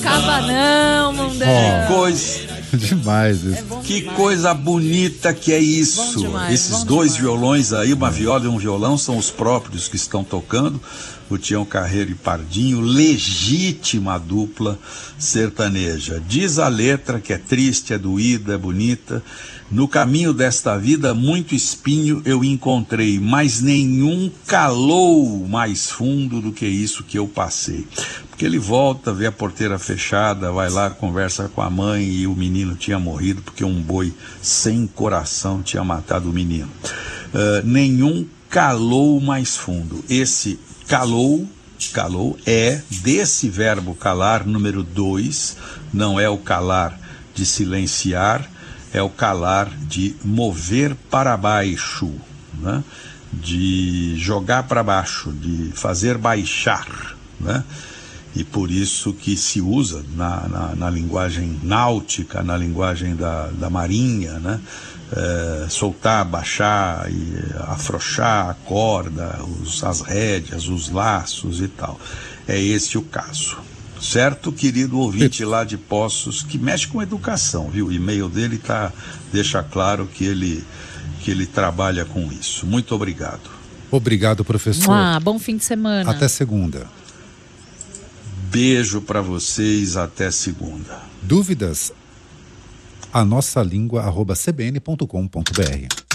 Acaba não, mundão. Que coisa. Demais isso. Que coisa bonita que é isso. Demais, Esses dois violões aí, uma viola e um violão, são os próprios que estão tocando. O Tião Carreiro e Pardinho, legítima dupla sertaneja. Diz a letra que é triste, é doída, é bonita. No caminho desta vida, muito espinho eu encontrei, mas nenhum calou mais fundo do que isso que eu passei. Porque ele volta, vê a porteira fechada, vai lá, conversa com a mãe e o menino tinha morrido porque um boi sem coração tinha matado o menino. Nenhum calou mais fundo. Esse calou é desse verbo calar, número 2, não é o calar de silenciar, é o calar de mover para baixo, né? De jogar para baixo, de fazer baixar, né? E por isso que se usa na linguagem náutica, na linguagem da marinha, né? Soltar, baixar, e afrouxar a corda, as rédeas, os laços e tal. É esse o caso. Certo, querido ouvinte lá de Poços, que mexe com educação, viu? O e-mail dele deixa claro que ele trabalha com isso. Muito obrigado. Obrigado, professor. Bom fim de semana. Até segunda. Beijo para vocês, até segunda. Dúvidas? anossalingua@cbn.com.br